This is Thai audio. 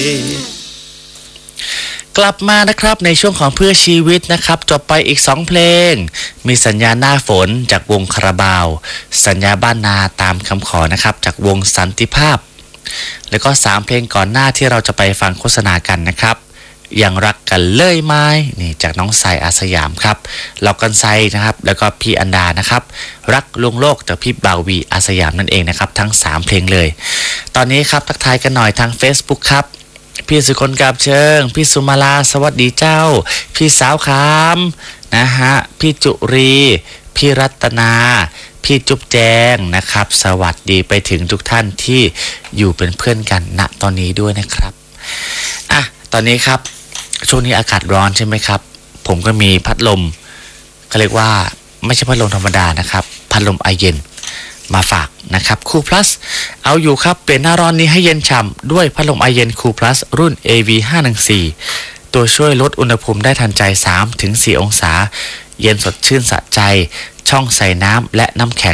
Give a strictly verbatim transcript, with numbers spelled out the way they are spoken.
กลับมานะครับในช่วงของเพื่อชีวิตนะครับจบไปอีกสองเพลงมีสัญญาหน้าฝนจากวงคาราบาวสัญญาบ้านนาตามคำขอนะครับจากวงสันติภาพแล้วก็สามเพลงก่อนหน้าที่เราจะไปฟังโฆษณากันนะครับยังรักกันเลยไหมนี่จากน้องไซอาสยามครับเหล่ากันไซนะครับแล้วก็พี่อันดานะครับรักลวงโลกจากพี่บาวีอาสยามนั่นเองนะครับทั้งสามเพลงเลยตอนนี้ครับทักทายกันหน่อยทาง Facebook ครับพี่สุคนกาบเชิงพี่สุมาลาสวัสดีเจ้าพี่สาวขามนะฮะพี่จุรีพี่รัตนาพี่จุ๊บแจงนะครับสวัสดีไปถึงทุกท่านที่อยู่เป็นเพื่อนกันณตอนนี้ด้วยนะครับอ่ะตอนนี้ครับช่วงนี้อากาศร้อนใช่ไหมครับผมก็มีพัดลมก็เรียกว่าไม่ใช่พัดลมธรรมดานะครับพัดลมไอเย็นมาฝากนะครับคูล plus เอาอยู่ครับเปลี่ยนหน้าร้อนนี้ให้เย็นฉ่ำด้วยพัดลมไอเย็นคูล plus รุ่น เอ วี ห้าหนึ่งสี่ ตัวช่วยลดอุณหภูมิได้ทันใจ สามถึงสี่ องศาเย็นสดชื่นสะใจช่องใส่น้ำและน้ำแข็ง